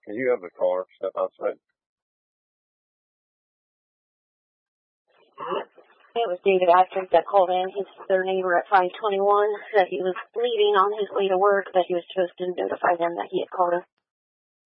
You have the car. Step outside. It was David Atkins that called in. He's their neighbor at 521. Said he was leaving on his way to work, but he was supposed to notify them that he had called us.